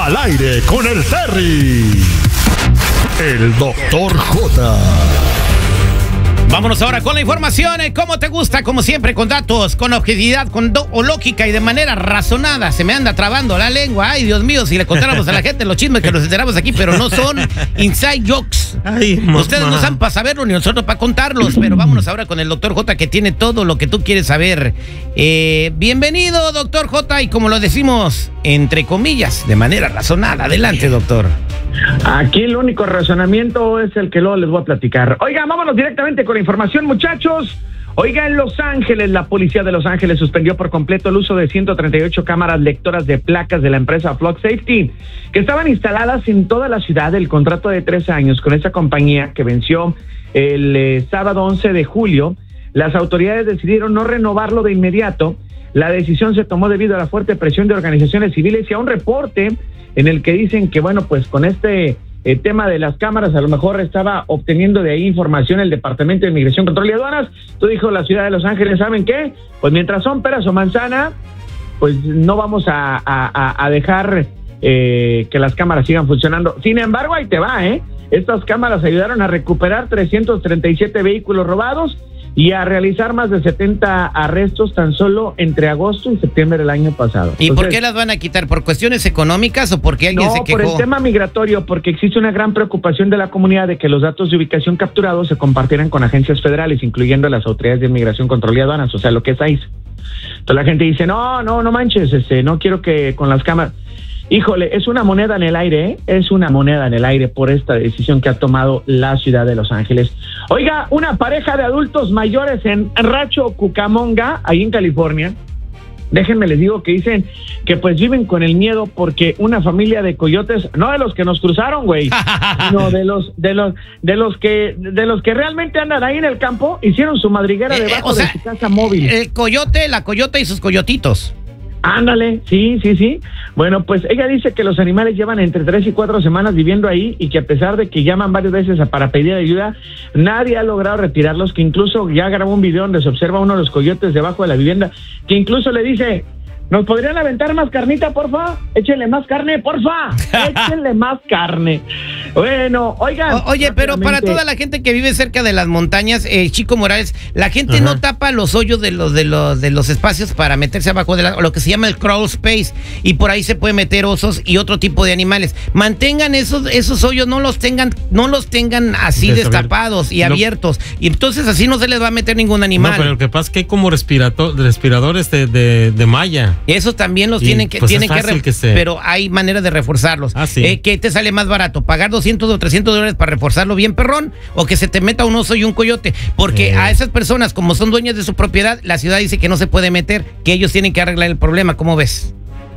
Al aire con el Terry. El Dr. J. Vámonos ahora con la información, como te gusta, como siempre, con datos, con objetividad, con lógica y de manera razonada. Se me anda trabando la lengua. Ay, Dios mío, si le contáramos a la gente los chismes que nos enteramos aquí, pero no son inside jokes. Ay, ustedes no saben para saberlo ni nosotros para contarlos, pero vámonos ahora con el Dr. J, que tiene todo lo que tú quieres saber. Bienvenido, Dr. J, y como lo decimos, entre comillas, de manera razonada. Adelante, doctor. Aquí el único razonamiento es el que luego les voy a platicar. Oigan, vámonos directamente con la información, muchachos. Oiga, en Los Ángeles, la policía de Los Ángeles suspendió por completo el uso de 138 cámaras lectoras de placas de la empresa Flock Safety, que estaban instaladas en toda la ciudad. El contrato de 3 años con esa compañía, que venció el sábado 11 de julio, las autoridades decidieron no renovarlo de inmediato. La decisión se tomó debido a la fuerte presión de organizaciones civiles y a un reporte en el que dicen que, bueno, pues con este tema de las cámaras, a lo mejor estaba obteniendo de ahí información el Departamento de Inmigración, Control y Aduanas. Tú dijo la ciudad de Los Ángeles, ¿saben qué? Pues mientras son peras o manzana, pues no vamos a dejar que las cámaras sigan funcionando. Sin embargo, ahí te va, estas cámaras ayudaron a recuperar 337 vehículos robados y a realizar más de 70 arrestos tan solo entre agosto y septiembre del año pasado. ¿Y por qué las van a quitar? ¿Por cuestiones económicas o porque alguien se quejó? No, por el tema migratorio, porque existe una gran preocupación de la comunidad de que los datos de ubicación capturados se compartieran con agencias federales, incluyendo las autoridades de Inmigración, Control y Aduanas, o sea, lo que es ICE. Entonces la gente dice, no manches, no quiero que con las cámaras... Híjole, es una moneda en el aire, es una moneda en el aire por esta decisión que ha tomado la ciudad de Los Ángeles. Oiga, una pareja de adultos mayores en Rancho Cucamonga, ahí en California, déjenme les digo que dicen que pues viven con el miedo porque una familia de coyotes, no de los que nos cruzaron, güey, sino de los que realmente andan ahí en el campo, hicieron su madriguera debajo de su casa móvil. El coyote, la coyota y sus coyotitos. Ándale, sí. Bueno, pues ella dice que los animales llevan entre 3 y 4 semanas viviendo ahí y que a pesar de que llaman varias veces para pedir ayuda, nadie ha logrado retirarlos, que incluso ya grabó un video donde se observa uno de los coyotes debajo de la vivienda, que incluso le dice, ¿nos podrían aventar más carnita, porfa? Échenle más carne, porfa. Échenle más carne. Bueno, oigan. Oye, pero para toda la gente que vive cerca de las montañas, Chico Morales, la gente no tapa los hoyos de los espacios para meterse abajo de lo que se llama el crawl space, y por ahí se puede meter osos y otro tipo de animales. Mantengan esos hoyos, no los tengan así destapados y abiertos, y entonces así no se les va a meter ningún animal. No, pero lo que pasa es que hay como respiradores de malla. Eso también los tienen que pero hay manera de reforzarlos. ¿Qué te sale más barato? ¿Pagar $200 o $300 para reforzarlo bien, perrón? ¿O que se te meta un oso y un coyote? Porque a esas personas, como son dueñas de su propiedad, la ciudad dice que no se puede meter, que ellos tienen que arreglar el problema. ¿Cómo ves?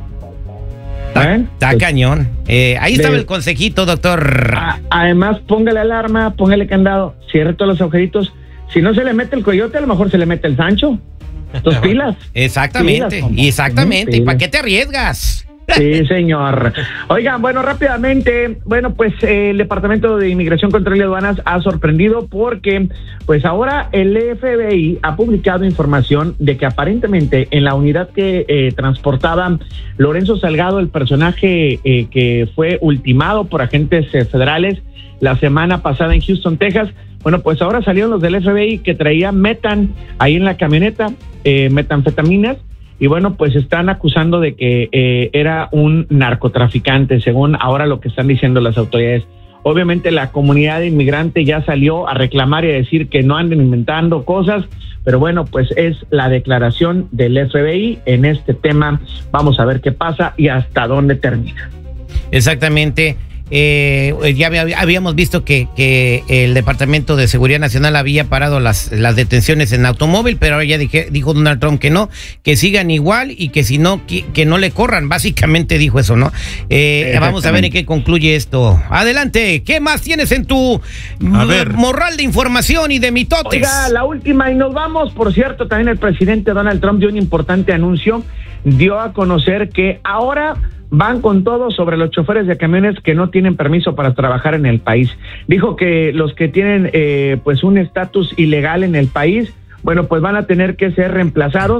Está cañón. Ahí estaba el consejito, doctor. Además, póngale alarma, póngale candado, cierre todos los agujeritos. Si no se le mete el coyote, a lo mejor se le mete el Sancho. Tus pilas. Exactamente. ¿Y para qué te arriesgas? Sí, señor. Oigan, bueno, rápidamente, pues el Departamento de Inmigración, Control y Aduanas ha sorprendido porque, pues ahora el FBI ha publicado información de que aparentemente en la unidad que transportaba Lorenzo Salgado, el personaje que fue ultimado por agentes federales la semana pasada en Houston, Texas, bueno, pues ahora salieron los del FBI que traían ahí en la camioneta, metanfetaminas, y bueno, pues están acusando de que era un narcotraficante, según ahora lo que están diciendo las autoridades. Obviamente la comunidad inmigrante ya salió a reclamar y a decir que no anden inventando cosas, pero bueno, pues es la declaración del FBI en este tema. Vamos a ver qué pasa y hasta dónde termina. Exactamente. Ya habíamos visto que el Departamento de Seguridad Nacional había parado las detenciones en automóvil, pero ahora ya dijo Donald Trump que no, que sigan igual y que si no, que no le corran. Básicamente dijo eso, ¿no? Vamos a ver en qué concluye esto. Adelante, ¿qué más tienes en tu morral de información y de mitotes? Oiga, la última y nos vamos. Por cierto, también el presidente Donald Trump dio un importante anuncio, dio a conocer que ahora van con todo sobre los choferes de camiones que no tienen permiso para trabajar en el país. Dijo que los que tienen pues un estatus ilegal en el país, bueno, pues van a tener que ser reemplazados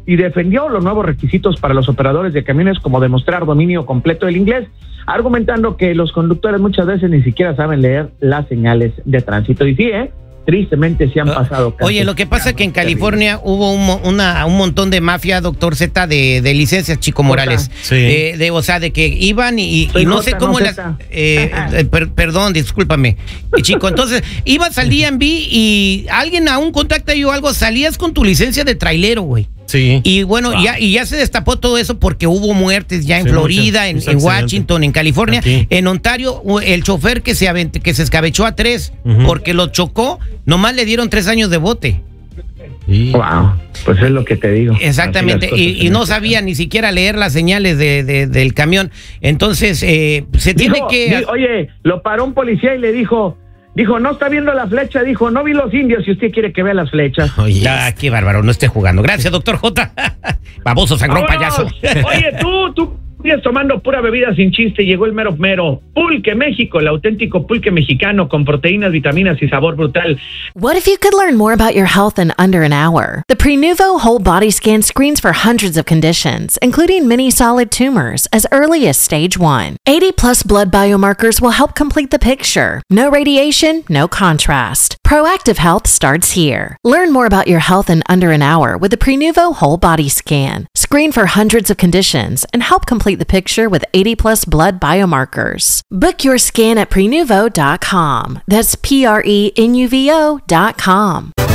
y defendió los nuevos requisitos para los operadores de camiones, como demostrar dominio completo del inglés, argumentando que los conductores muchas veces ni siquiera saben leer las señales de tránsito. Y sí, tristemente se han pasado casos. Oye, lo que pasa es que en California hubo un montón de mafia, doctor Z, de licencias, Chico Morales. Sí. O sea, de que iban y no Jota, sé cómo no las... Z. Perdón, discúlpame, Chico. Entonces, ibas al DMV y alguien aún contacta yo algo, salías con tu licencia de trailero, güey. Sí. Y bueno, ya se destapó todo eso porque hubo muertes ya en Florida, en Washington, en California, aquí. En Ontario, el chofer que se escabechó a 3 porque lo chocó, nomás le dieron 3 años de bote. Sí. Wow, pues es lo que te digo. Exactamente, y no sabía ni siquiera leer las señales del camión. Entonces, se tiene que... Oye, lo paró un policía y le dijo, no está viendo la flecha, dijo, no vi los indios, si usted quiere que vea las flechas. Oye, Qué bárbaro, no esté jugando. Gracias, doctor J. Baboso, sangrón, payaso. Oye, tú sigues tomando pura bebida sin chiste, llegó el mero mero. Pulque México, el auténtico pulque mexicano con proteínas, vitaminas y sabor brutal. What if you could learn more about your health in under an hour? The Prenuvo Whole Body Scan screens for hundreds of conditions, including many solid tumors, as early as stage 1. 80+ blood biomarkers will help complete the picture. No radiation, no contrast. Proactive health starts here. Learn more about your health in under an hour with the Prenuvo Whole Body Scan. Screen for hundreds of conditions and help complete the picture with 80+ blood biomarkers. Book your scan at Prenuvo.com. That's Prenuvo.com.